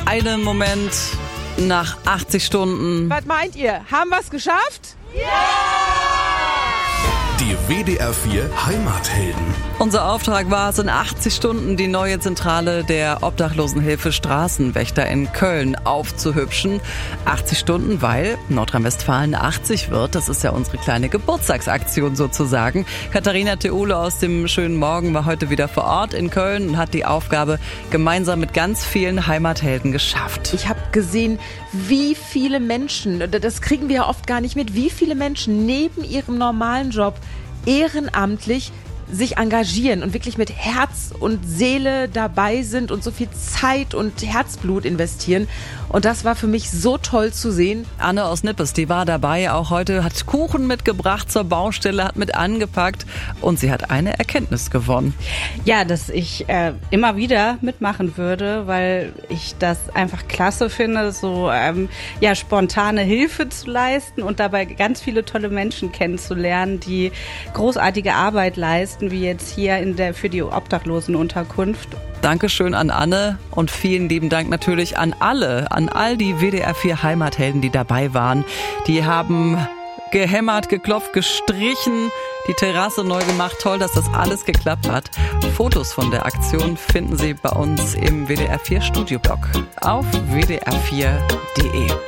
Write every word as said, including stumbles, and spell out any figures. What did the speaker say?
einen Moment nach achtzig Stunden. Was meint ihr? Haben wir es geschafft? Die W D R vier Heimathelden. Unser Auftrag war es, in achtzig Stunden die neue Zentrale der Obdachlosenhilfe Straßenwächter in Köln aufzuhübschen. achtzig Stunden, weil Nordrhein-Westfalen achtzig wird. Das ist ja unsere kleine Geburtstagsaktion sozusagen. Katharina Theule aus dem schönen Morgen war heute wieder vor Ort in Köln und hat die Aufgabe gemeinsam mit ganz vielen Heimathelden geschafft. Ich habe gesehen, wie viele Menschen, das kriegen wir ja oft gar nicht mit, wie viele Menschen neben ihrem normalen Job ehrenamtlich sich engagieren und wirklich mit Herz und Seele dabei sind und so viel Zeit und Herzblut investieren. Und das war für mich so toll zu sehen. Anne aus Nippes, die war dabei, auch heute, hat Kuchen mitgebracht zur Baustelle, hat mit angepackt und sie hat eine Erkenntnis gewonnen. Ja, dass ich äh, immer wieder mitmachen würde, weil ich das einfach klasse finde, so ähm, ja spontane Hilfe zu leisten und dabei ganz viele tolle Menschen kennenzulernen, die großartige Arbeit leisten, wie jetzt hier in der für die Obdachlosenunterkunft. Dankeschön an Anne und vielen lieben Dank natürlich an alle, an all die W D R vier Heimathelden, die dabei waren. Die haben gehämmert, geklopft, gestrichen, die Terrasse neu gemacht. Toll, dass das alles geklappt hat. Fotos von der Aktion finden Sie bei uns im W D R vier Studioblog auf w d r vier punkt d e.